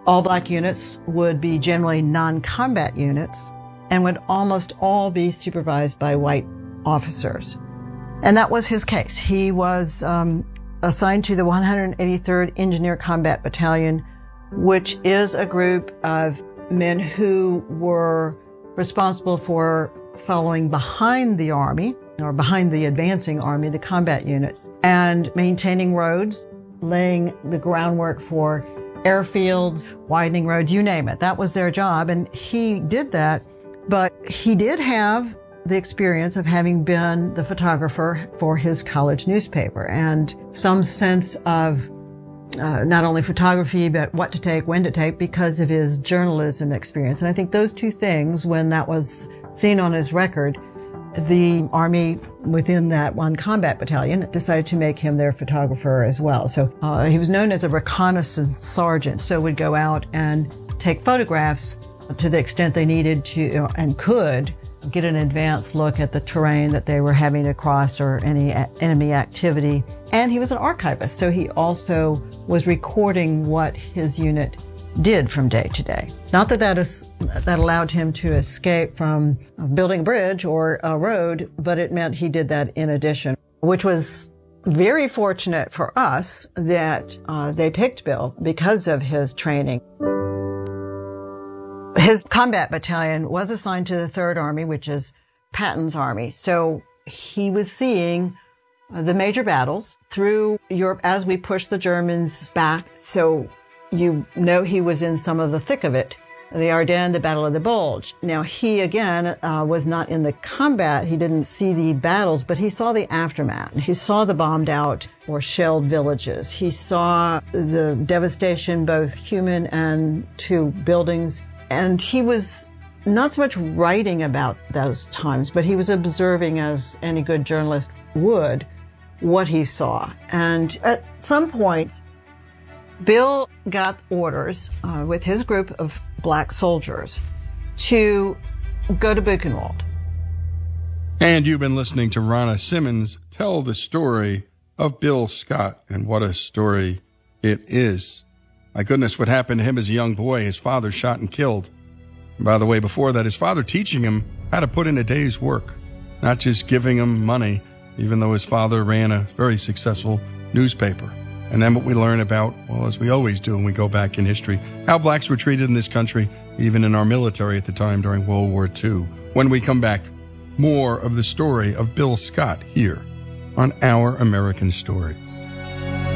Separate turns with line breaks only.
All black units would be generally non-combat units and would almost all be supervised by white officers. And that was his case. He was assigned to the 183rd Engineer Combat Battalion, which is a group of men who were responsible for following behind the Army, or behind the advancing Army, the combat units, and maintaining roads, laying the groundwork for airfields, widening roads, you name it. That was their job, and he did that. But he did have the experience of having been the photographer for his college newspaper and some sense of not only photography, but what to take, when to take, because of his journalism experience. And I think those two things, when that was seen on his record, the Army within that one combat battalion decided to make him their photographer as well. So he was known as a reconnaissance sergeant, so would go out and take photographs to the extent they needed to and could get an advanced look at the terrain that they were having to cross or any enemy activity. And he was an archivist, so he also was recording what his unit did from day to day. Not that that allowed him to escape from building a bridge or a road, but it meant he did that in addition, which was very fortunate for us that they picked Bill because of his training. His combat battalion was assigned to the 3rd Army, which is Patton's army. So he was seeing the major battles through Europe as we pushed the Germans back. So you know he was in some of the thick of it. The Ardennes, the Battle of the Bulge. Now, he, again, was not in the combat. He didn't see the battles, but he saw the aftermath. He saw the bombed out or shelled villages. He saw the devastation, both human and to buildings. And he was not so much writing about those times, but he was observing, as any good journalist would, what he saw. And at some point, Bill got orders with his group of black soldiers to go to Buchenwald.
And you've been listening to Ronna Simmons tell the story of Bill Scott, and what a story it is. My goodness, what happened to him as a young boy, his father shot and killed. And by the way, before that, his father teaching him how to put in a day's work, not just giving him money, even though his father ran a very successful newspaper. And then what we learn about, well, as we always do when we go back in history, how blacks were treated in this country, even in our military at the time during World War II. When we come back, more of the story of Bill Scott here on Our American Stories.